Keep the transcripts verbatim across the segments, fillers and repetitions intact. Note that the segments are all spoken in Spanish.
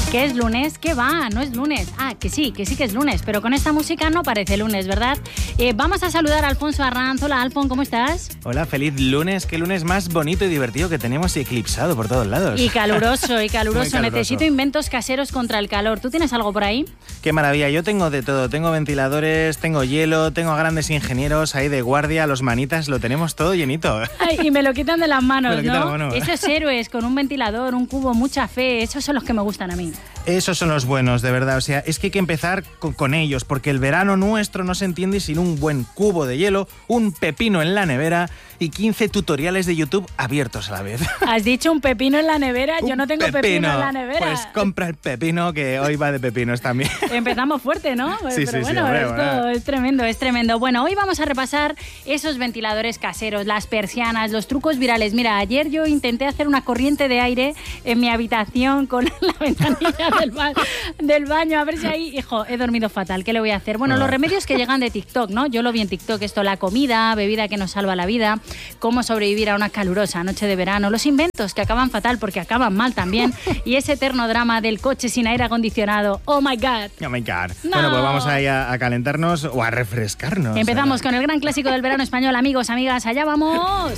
¿Qué es lunes? ¿Qué va? No es lunes. Ah, que sí, que sí que es lunes, pero con esta música no parece lunes, ¿verdad? Eh, vamos a saludar a Alfonso Arranz. Hola, Alfon, ¿cómo estás? Hola, feliz lunes. Qué lunes más bonito y divertido que tenemos y eclipsado por todos lados. Y caluroso, y caluroso. caluroso. Necesito inventos caseros contra el calor. ¿Tú tienes algo por ahí? Qué maravilla. Yo tengo de todo. Tengo ventiladores, tengo hielo, tengo a grandes ingenieros ahí de guardia, los manitas, lo tenemos todo llenito. Ay, y me lo quitan de las manos, Me lo quitan ¿no? de las manos. Esos héroes con un ventilador, un cubo, mucha fe, esos son los que me gustan a mí. Esos son los buenos, de verdad. O sea, es que hay que empezar con, con ellos, porque el verano nuestro no se entiende sin un buen cubo de hielo, un pepino en la nevera y quince tutoriales de YouTube abiertos a la vez. ¿Has dicho un pepino en la nevera? Yo no tengo pepino, pepino en la nevera. Pues compra el pepino, que hoy va de pepinos también. Empezamos fuerte, ¿no? Sí, Pero sí, bueno, sí, hombre, esto bueno. es tremendo, es tremendo. Bueno, hoy vamos a repasar esos ventiladores caseros, las persianas, los trucos virales. Mira, ayer yo intenté hacer una corriente de aire en mi habitación con la ventanilla del, ba del baño, a ver si ahí, hijo, he dormido fatal, ¿qué le voy a hacer? Bueno, los remedios que llegan de TikTok, ¿no? Yo lo vi en TikTok, esto, la comida, bebida que nos salva la vida, cómo sobrevivir a una calurosa noche de verano, los inventos que acaban fatal porque acaban mal también, y ese eterno drama del coche sin aire acondicionado. ¡Oh, my God! Oh, my God. No. Bueno, pues vamos ahí a, a calentarnos o a refrescarnos. Empezamos con el gran clásico del verano español, amigos, amigas, allá vamos.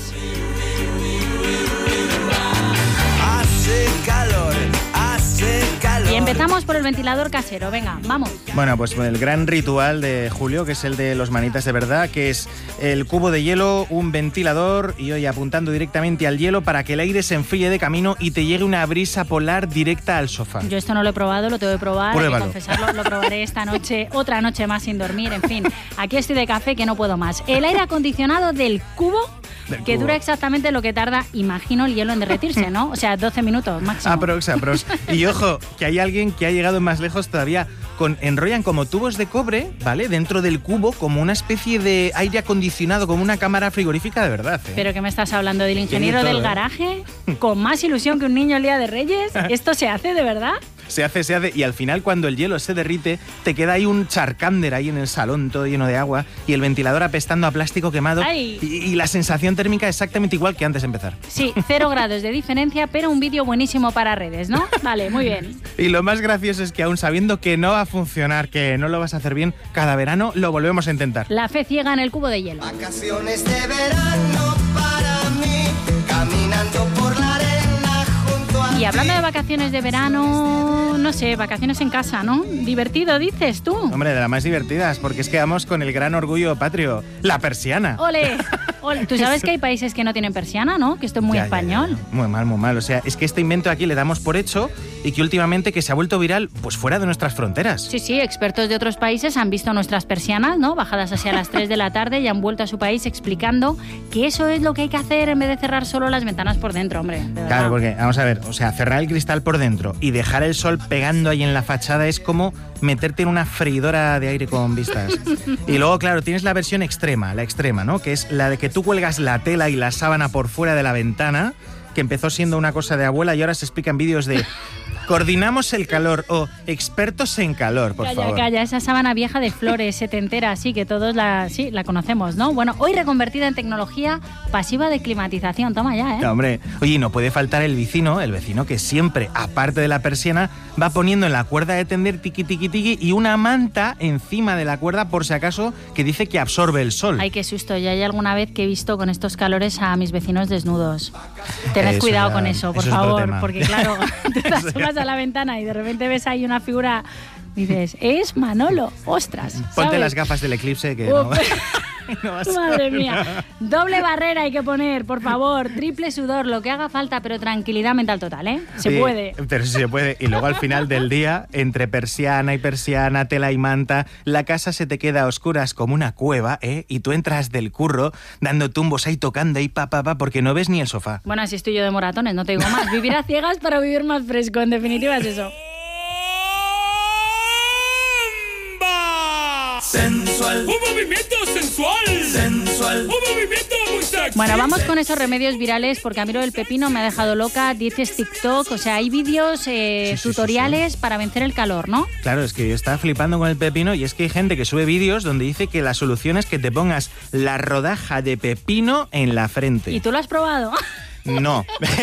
Hace calor, hace calor. Y empezamos por el ventilador casero, venga, vamos. Bueno, pues el gran ritual de Julio, que es el de los manitas de verdad, que es el cubo de hielo, un ventilador y hoy apuntando directamente al hielo para que el aire se enfríe de camino y te llegue una brisa polar directa al sofá. Yo esto no lo he probado, lo tengo que probar, Pruébalo. hay que confesarlo, lo probaré esta noche, otra noche más sin dormir, en fin, aquí estoy de café que no puedo más. El aire acondicionado del cubo, Del que cubo. dura exactamente lo que tarda, imagino, el hielo en derretirse, ¿no? O sea, doce minutos máximo. Aprox, aprox. Y ojo, que hay alguien que ha llegado más lejos todavía. Con, enrollan como tubos de cobre, ¿vale? Dentro del cubo, como una especie de aire acondicionado, como una cámara frigorífica de verdad, ¿eh? ¿Pero qué me estás hablando? ¿Del ingeniero todo, del ¿eh? garaje? ¿Con más ilusión que un niño el día de Reyes? ¿Esto se hace de verdad? Se hace, se hace, y al final cuando el hielo se derrite, te queda ahí un charcander ahí en el salón, todo lleno de agua, y el ventilador apestando a plástico quemado, Ay. y, y la sensación térmica exactamente igual que antes de empezar. Sí, cero grados de diferencia, pero un vídeo buenísimo para redes, ¿no? Vale, muy bien. Y lo más gracioso es que aún sabiendo que no va a funcionar, que no lo vas a hacer bien, cada verano lo volvemos a intentar. La fe ciega en el cubo de hielo. Vacaciones de verano para mí, caminando por la arena junto a Y hablando ti. de vacaciones de verano, no sé, vacaciones en casa, ¿no? Divertido, dices tú. Hombre, de las más divertidas, porque es que vamos con el gran orgullo patrio, la persiana. ¡Ole! ¡Ole! Tú sabes que hay países que no tienen persiana, ¿no? Que esto es muy Ya, ya, español. ya, ya. Muy mal, muy mal. O sea, es que este invento aquí le damos por hecho y que últimamente que se ha vuelto viral, pues fuera de nuestras fronteras. Sí, sí, expertos de otros países han visto nuestras persianas, ¿no? Bajadas hacia las tres de la tarde y han vuelto a su país explicando que eso es lo que hay que hacer en vez de cerrar solo las ventanas por dentro, hombre. de verdad. Claro, porque, vamos a ver, o sea, cerrar el cristal por dentro y dejar el sol pegando ahí en la fachada es como meterte en una freidora de aire con vistas. Y luego, claro, tienes la versión extrema, la extrema, ¿no? Que es la de que tú cuelgas la tela y la sábana por fuera de la ventana, que empezó siendo una cosa de abuela y ahora se explica en vídeos de coordinamos el calor o expertos en calor, por Calla, favor. calla, esa sábana vieja de flores setentera, sí, que todos la, sí, la conocemos, ¿no? Bueno, hoy reconvertida en tecnología pasiva de climatización, toma ya, ¿eh? No, hombre, oye, y no puede faltar el vecino, el vecino que siempre, aparte de la persiana, va poniendo en la cuerda de tender tiqui tiqui tiqui y una manta encima de la cuerda por si acaso que dice que absorbe el sol. Ay, qué susto, ya hay alguna vez que he visto con estos calores a mis vecinos desnudos. Tened Eso cuidado ya- con eso, por eso es otro favor, tema. porque claro, te te asomas a la ventana y de repente ves ahí una figura, dices, es Manolo, ostras. Ponte ¿sabes? las gafas del eclipse que Uf. no, no vas a Madre ver mía, nada. doble barrera hay que poner, por favor, triple sudor, lo que haga falta, pero tranquilidad mental total, ¿eh? Se Sí, puede. Pero sí se puede. Y luego al final del día, entre persiana y persiana, tela y manta, la casa se te queda a oscuras como una cueva, ¿eh? Y tú entras del curro dando tumbos ahí tocando ahí pa pa pa porque no ves ni el sofá. Bueno, así estoy yo de moratones, no te digo más. Vivir a ciegas para vivir más fresco, en definitiva es eso. Sensual. Un movimiento sensual. Sensual. Un movimiento muy sexy. Bueno, vamos con esos remedios virales porque a mí lo del pepino me ha dejado loca. Dices TikTok, o sea, hay vídeos, eh, Sí, sí, tutoriales sí, sí. para vencer el calor, ¿no? Claro, es que yo estaba flipando con el pepino y es que hay gente que sube vídeos donde dice que la solución es que te pongas la rodaja de pepino en la frente. ¿Y tú lo has probado? No.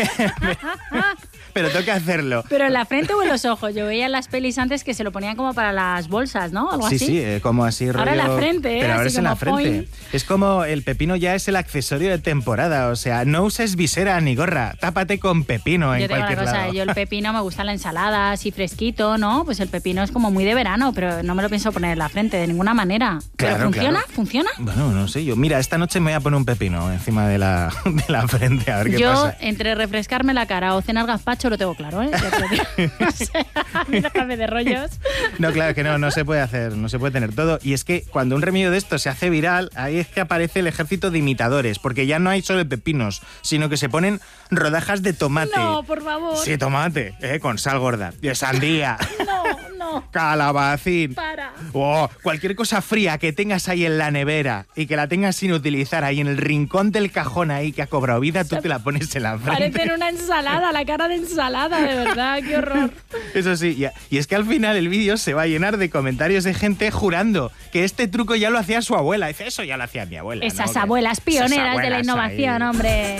Pero tengo que hacerlo. ¿Pero en la frente o en los ojos? Yo veía en las pelis antes que se lo ponían como para las bolsas, ¿no? Algo sí, así. sí, eh, como así rollo... Ahora en la frente, ¿eh? Pero ahora Así es en la como frente. point. Es como el pepino ya es el accesorio de temporada. O sea, no uses visera ni gorra. Tápate con pepino en Yo tengo cualquier una cosa, lado. yo el pepino me gusta la ensalada así fresquito, ¿no? Pues el pepino es como muy de verano, pero no me lo pienso poner en la frente de ninguna manera. ¿Pero Claro, funciona? claro. ¿Funciona? Bueno, no sé yo. Mira, esta noche me voy a poner un pepino encima de la, de la frente a ver qué Yo, pasa. entre refrescarme la cara o cenar gazpacho, lo tengo claro, ¿eh? Ya te lo digo. O sea, déjame de rollos. No, claro que no, no se puede hacer, no se puede tener todo. Y es que cuando un remedio de esto se hace viral, ahí es que aparece el ejército de imitadores, porque ya no hay solo pepinos, sino que se ponen rodajas de tomate. No, por favor. Sí, tomate, eh, con sal gorda, de sandía, No, no. calabacín. Para. Oh, cualquier cosa fría que tengas ahí en la nevera y que la tengas sin utilizar ahí en el rincón del cajón ahí que ha cobrado vida, tú te la pones en la frente. Parecen una ensalada, la cara de ensalada, de verdad, qué horror. Eso sí, y, y es que al final el vídeo se va a llenar de comentarios de gente jurando que este truco ya lo hacía su abuela. Dice, eso ya lo hacía mi abuela. Esas ¿no? abuelas Que- esas pioneras de la abuelas innovación, ahí. hombre.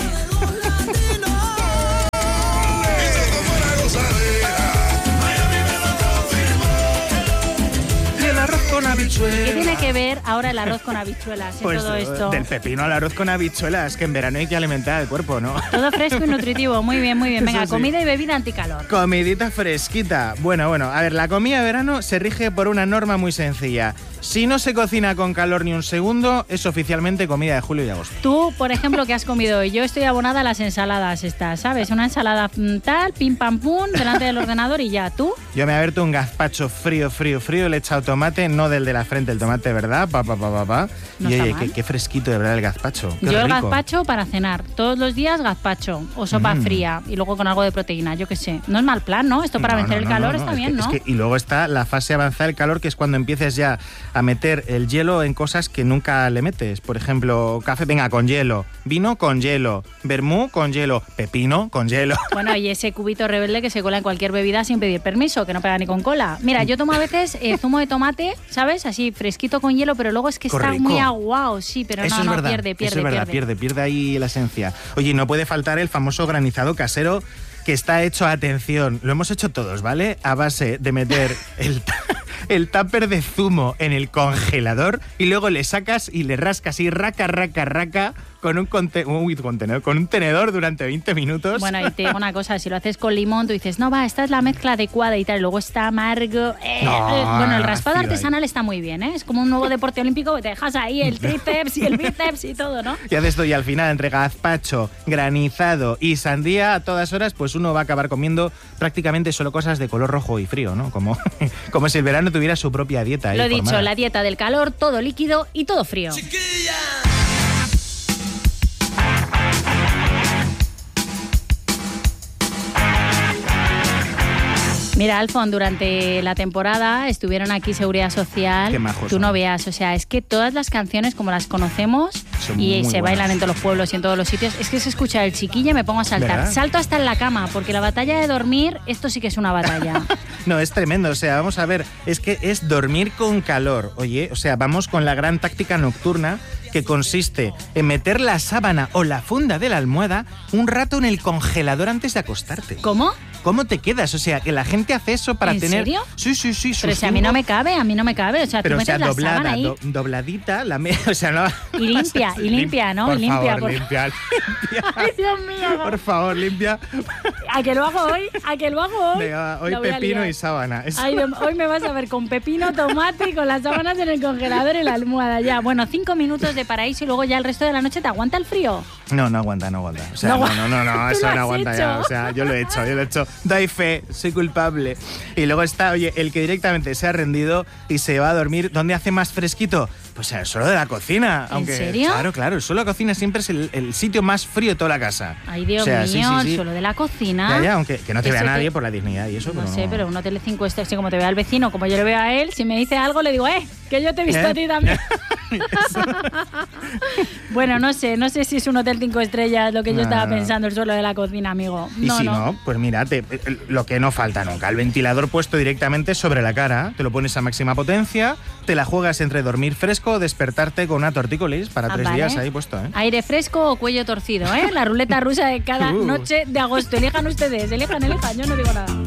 Y el arroz con habichuelas. ¿Qué tiene que ver ahora el arroz con habichuelas en Pues todo esto? del pepino al arroz con habichuelas, que en verano hay que alimentar el cuerpo, ¿no? Todo fresco y nutritivo, muy bien, muy bien. Venga, Eso sí. comida y bebida anticalor. Comidita fresquita. Bueno, bueno, a ver, la comida de verano se rige por una norma muy sencilla. Si no se cocina con calor ni un segundo, es oficialmente comida de julio y agosto. Tú, por ejemplo, ¿qué has comido hoy? Yo estoy abonada a las ensaladas estas, ¿sabes? Una ensalada mm, tal, pim pam pum, delante del ordenador y ya. ¿Tú? Yo me he abierto un gazpacho frío, frío, frío, le he echado tomate, no del de la frente, el tomate, ¿verdad? Pa, pa, pa, pa, pa. No y está oye, mal. qué, qué fresquito de verdad el gazpacho. Qué Yo el rico. gazpacho para cenar. Todos los días gazpacho o sopa Mm. fría y luego con algo de proteína, yo qué sé. No es mal plan, ¿no? Esto para No, vencer no, el no, calor no, está es bien, que- ¿no? es que- y luego está la fase avanzada del calor, que es cuando empieces ya a meter el hielo en cosas que nunca le metes. Por ejemplo, café, venga, con hielo. Vino con hielo. Vermú con hielo. Pepino con hielo. Bueno, y ese cubito rebelde que se cola en cualquier bebida sin pedir permiso, que no pega ni con cola. Mira, yo tomo a veces eh, zumo de tomate, ¿sabes? Así fresquito con hielo, pero luego es que Qué está rico. muy aguado, sí, pero Eso no, es no, verdad, pierde, pierde, eso es verdad, pierde. pierde, pierde ahí la esencia. Oye, no puede faltar el famoso granizado casero que está hecho, atención, lo hemos hecho todos, ¿vale? A base de meter el, el tupper de zumo en el congelador y luego le sacas y le rascas y raca, raca, raca con un, conte uy, contenedor, con un tenedor durante veinte minutos. Bueno, y te digo una cosa, si lo haces con limón, tú dices, no, va, esta es la mezcla adecuada y tal, y luego está amargo. eh, No, eh. Bueno, el raspado ácido ahí. artesanal está muy bien, ¿eh? Es como un nuevo deporte olímpico que te dejas ahí el tríceps y el bíceps y todo, ¿no? Y haces esto y al final, entre gazpacho, granizado y sandía, a todas horas, pues uno va a acabar comiendo prácticamente solo cosas de color rojo y frío, ¿no? Como, como si el verano tuviera su propia dieta. ahí Lo he dicho, formada. la dieta del calor, todo líquido y todo frío. Mira, Alfon, durante la temporada estuvieron aquí Seguridad Social. Qué majos Tú son. no veas, o sea, es que todas las canciones como las conocemos Son y muy se buenas. bailan en todos los pueblos y en todos los sitios, es que se escucha el chiquilla y me pongo a saltar. ¿Verdad? Salto hasta en la cama, porque la batalla de dormir, esto sí que es una batalla. No, es tremendo. O sea, vamos a ver, es que es dormir con calor. Oye, o sea, vamos con la gran táctica nocturna que consiste en meter la sábana o la funda de la almohada un rato en el congelador antes de acostarte. ¿Cómo? ¿Cómo te quedas? O sea, que la gente hace eso para ¿En tener... serio? Sí, sí, sí. sus Pero si a mí no zumos. me cabe, a mí no me cabe. O sea, Pero, tú o sea, metes la sábana doblada, ahí. do- dobladita, la me... o sea, no... Y limpia, y limpia, ¿no? Por Y limpia, favor, por- limpia, limpia. Ay, Dios mío. Por favor, limpia. ¿A que lo hago hoy? ¿A que lo hago hoy? Venga, hoy La voy a pepino liar. y sábana. Eso. Ay, Dios, hoy me vas a ver con pepino, tomate y con las sábanas en el congelador y la almohada ya. Bueno, cinco minutos de paraíso y luego ya el resto de la noche te aguanta el frío. No, no aguanta, no aguanta. O sea, No no, aguanta. no, no, no, Tú eso lo has no aguanta hecho. ya. O sea, yo lo he hecho, yo lo he hecho. Doy fe, soy culpable. Y luego está, oye, el que directamente se ha rendido y se va a dormir. ¿Dónde hace más fresquito? Pues en el suelo de la cocina. ¿En aunque, serio? Claro, claro. El suelo de la cocina siempre es el, el sitio más frío de toda la casa. Ay, Dios O sea, mío, sí, sí, sí. el suelo de la cocina. Ya, ya, aunque que no te vea Eso te- nadie por la dignidad y eso. No pero sé, pero un hotel de cinco estrellas, así como te vea el vecino, como yo le veo a él, si me dice algo le digo, eh, que yo te he visto ¿Eh? a ti también. Bueno, no sé, no sé si es un hotel cinco estrellas lo que yo No, estaba no, no. pensando, el suelo de la cocina, amigo. Y No, si no. no, pues mira, te- lo que no falta nunca, el ventilador puesto directamente sobre la cara, te lo pones a máxima potencia, te la juegas entre dormir fresco o despertarte con una tortícolis para Ah, tres vale. días ahí puesto, ¿eh? Aire fresco o cuello torcido, ¿eh? La ruleta rusa de cada Uh. noche de agosto. Elijan ustedes, elijan, elijan, yo no digo nada.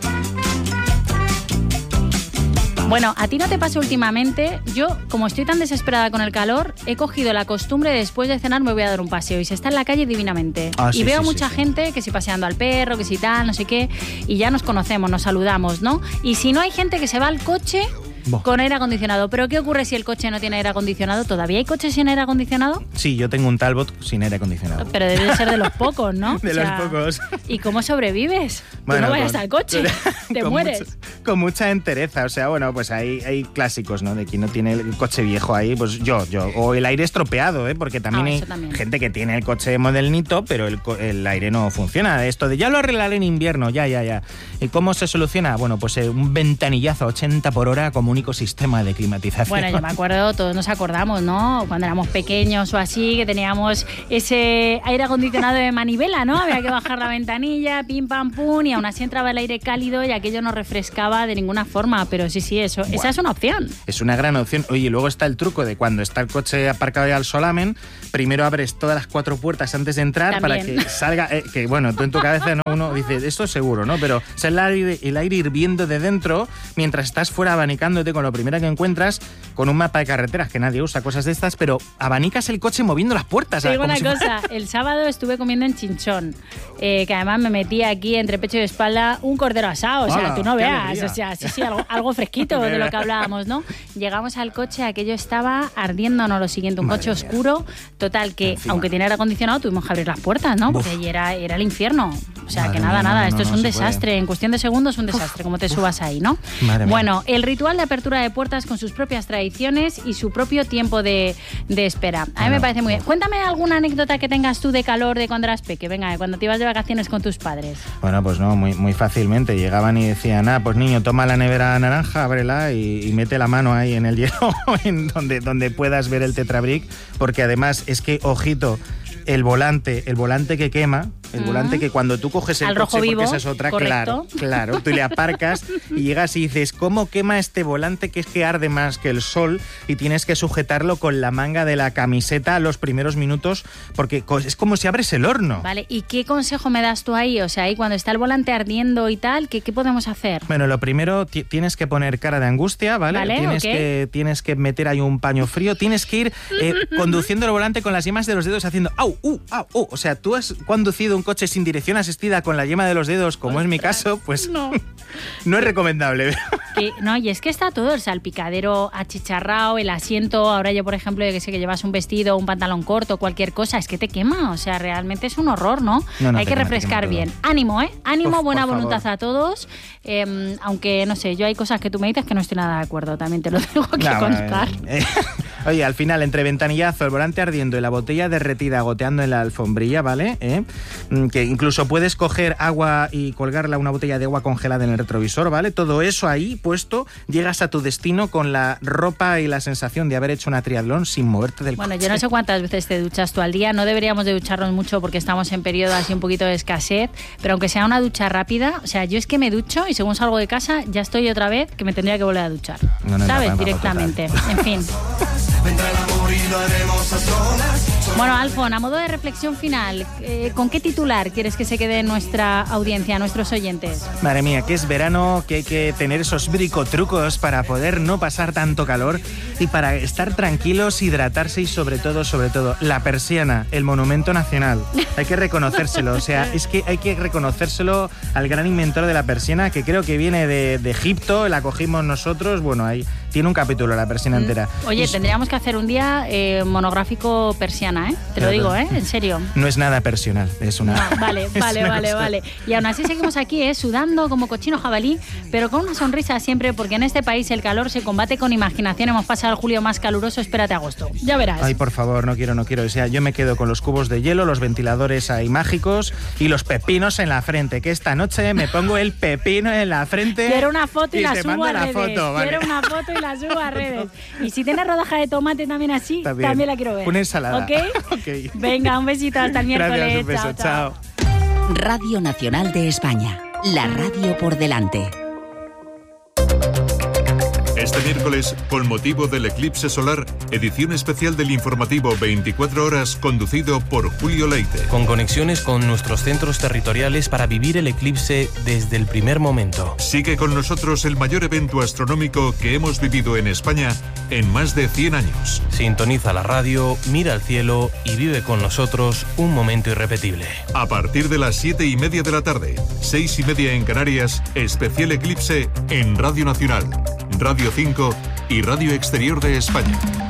Bueno, ¿a ti no te pasa últimamente? Yo, como estoy tan desesperada con el calor, he cogido la costumbre de después de cenar me voy a dar un paseo y se está en la calle divinamente. Ah, y sí, veo sí, mucha sí, sí. gente que si paseando al perro, que si tal, no sé qué, y ya nos conocemos, nos saludamos, ¿no? Y si no hay gente que se va al coche Buah. con aire acondicionado. ¿Pero qué ocurre si el coche no tiene aire acondicionado? ¿Todavía hay coches sin aire acondicionado? Sí, yo tengo un Talbot sin aire acondicionado. Pero debe ser de los pocos, ¿no? De O los sea, pocos. ¿Y cómo sobrevives? Bueno, Tú no vayas con- al coche, te con mueres. mucha- con mucha entereza, o sea, bueno, pues hay, hay clásicos, ¿no? De quien no tiene el coche viejo ahí, pues yo, yo. O el aire estropeado, ¿eh? Porque también Ah, hay eso también. gente que tiene el coche modernito, pero el, co- el aire no funciona. Esto de ya lo arreglaré en invierno, ya, ya, ya. ¿Y cómo se soluciona? Bueno, pues eh, un ventanillazo a ochenta por hora como único sistema de climatización. Bueno, yo me acuerdo, todos nos acordamos, ¿no? Cuando éramos pequeños o así, que teníamos ese aire acondicionado de manivela, ¿no? Había que bajar la ventanilla, pim, pam, pum, y aún así entraba el aire cálido y aquello no refrescaba de ninguna forma. Pero sí, sí, eso, esa es una opción. Es una gran opción. Oye, luego está el truco de cuando está el coche aparcado ya al solamen, primero abres todas las cuatro puertas antes de entrar También. para que salga, eh, que bueno, tú en tu cabeza no, uno dice, esto es seguro, ¿no? Pero o sea, el aire, el aire hirviendo de dentro, mientras estás fuera abanicándote con lo primero que encuentras, con un mapa de carreteras que nadie usa, cosas de estas, pero abanicas el coche moviendo las puertas. Te ah, digo como una si cosa, el sábado estuve comiendo en Chinchón, eh, que además me metí aquí entre pecho y espalda un cordero asado, o sea, ¡Hala! tú no ¡Qué veas, alegría! o sea, sí, sí, algo, algo fresquito de lo que hablábamos, ¿no? Llegamos al coche, aquello estaba ardiéndonos, lo siguiente, un Madre coche mía. oscuro, total, que Encima. aunque tiene aire acondicionado tuvimos que abrir las puertas, ¿no? Porque Uf. allí era, era el infierno, o sea, Madre que nada, mía, no, nada, no, esto no, es no un se desastre, en cuestión de segundos un desastre, como te subas ahí, ¿no? Madre mía. Bueno, el ritual de apertura de puertas con sus propias tradiciones y su propio tiempo de, de espera. A mí Bueno, me parece muy bien. Cuéntame alguna anécdota que tengas tú de calor de cuando eras peque. Venga, de cuando te ibas de vacaciones con tus padres. Bueno, pues no, muy, muy fácilmente. Llegaban y decían, ah, pues niño, toma la nevera naranja, ábrela y, y mete la mano ahí en el hielo, en donde, donde puedas ver el Tetrabric, porque además es que, ojito, el volante, el volante que quema, el Mm. volante que cuando tú coges el Al rojo coche, vivo, porque esa es otra, correcto. claro, claro, tú le aparcas y llegas y dices, ¿cómo quema este volante que es que arde más que el sol? Y tienes que sujetarlo con la manga de la camiseta los primeros minutos, porque co- es como si abres el horno. Vale, ¿y qué consejo me das tú ahí? O sea, ahí cuando está el volante ardiendo y tal, ¿qué, qué podemos hacer? Bueno, lo primero, ti- tienes que poner cara de angustia, ¿vale? Vale, tienes, ok. que, tienes que meter ahí un paño frío, tienes que ir eh, conduciendo el volante con las yemas de los dedos haciendo au, uh, au, uh. O sea, tú has conducido un coche sin dirección asistida con la yema de los dedos, como es mi caso, pues No. no es recomendable. Que- no, y es que está todo, el salpicadero achicharrado, el asiento, ahora yo por ejemplo, yo que sé que llevas un vestido, un pantalón corto, cualquier cosa, es que te quema, o sea, realmente es un horror, ¿no? No, no, Hay te que quema, te refrescar quema todo. bien. Ánimo, ¿eh? Ánimo, Uf, buena por voluntad favor. a todos, eh, aunque, no sé, yo hay cosas que tú me dices que no estoy nada de acuerdo, también te lo tengo que No, bueno, constar. eh, oye, al final, entre ventanillazo, el volante ardiendo y la botella derretida goteando en la alfombrilla, ¿vale? ¿Eh? Mm, Que incluso puedes coger agua y colgarla una botella de agua congelada en el retrovisor, ¿vale? Todo eso ahí puesto, llegas a tu destino con la ropa y la sensación de haber hecho una triatlón sin moverte del Bueno, coche. yo no sé cuántas veces te duchas tú al día, no deberíamos de ducharnos mucho porque estamos en periodo así un poquito de escasez, pero aunque sea una ducha rápida, o sea, yo es que me ducho y según salgo de casa ya estoy otra vez que me tendría que volver a duchar, No, no, no, ¿sabes? vamos, Directamente, en fin. Bueno, Alfon, a modo de reflexión final, eh, ¿con qué titular quieres que se quede nuestra audiencia, nuestros oyentes? Madre mía, que es verano, que hay que tener esos bricotrucos para poder no pasar tanto calor y para estar tranquilos, hidratarse y sobre todo, sobre todo, la persiana, el monumento nacional. Hay que reconocérselo, o sea, es que hay que reconocérselo al gran inventor de la persiana, que creo que viene de, de Egipto, la cogimos nosotros, bueno, ahí tiene un capítulo la persiana entera. Oye, Y- tendríamos que hacer un día eh, monográfico persiana. persona, ¿eh? Te lo Claro. digo, ¿eh? En serio. No es nada personal, es una... No, vale, es vale, una vale, cosa- vale. Y aún así seguimos aquí, ¿eh? Sudando como cochino jabalí, pero con una sonrisa siempre, porque en este país el calor se combate con imaginación. Hemos pasado el julio más caluroso, espérate agosto. Ya verás. Ay, por favor, no quiero, no quiero. O sea, yo me quedo con los cubos de hielo, los ventiladores ahí mágicos y los pepinos en la frente, que esta noche me pongo el pepino en la frente. Quiero una foto y, y la te subo mando a la redes. foto, vale. Quiero una foto y la subo a redes. Y si tienes rodaja de tomate también así, También. también, la quiero ver. Una ensalada. ¿Ok? Ok. Venga, un besito, hasta el miércoles. Gracias, un beso, chao. chao. chao. Radio Nacional de España. La radio por delante. Este miércoles, con motivo del eclipse solar, edición especial del informativo veinticuatro horas conducido por Julio Leite. Con conexiones con nuestros centros territoriales para vivir el eclipse desde el primer momento. Sigue con nosotros el mayor evento astronómico que hemos vivido en España en más de cien años. Sintoniza la radio, mira al cielo y vive con nosotros un momento irrepetible. A partir de las siete y media de la tarde, seis y media en Canarias, especial eclipse en Radio Nacional, Radio cinco y Radio Exterior de España.